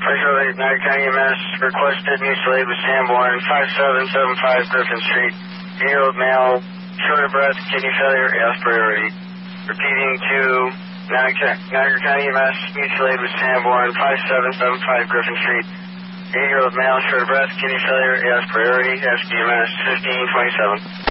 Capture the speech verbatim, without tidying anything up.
First Niagara County E M S requested mutual aid with Sanborn, five seven seven five Griffin Street. eight-year-old male, short of breath, kidney failure, ask priority. Repeating to Niagara County E M S, mutual aid with Sanborn, five seven seven five Griffin Street. eight-year-old male, short of breath, kidney failure, ask priority, S B M S fifteen twenty-seven.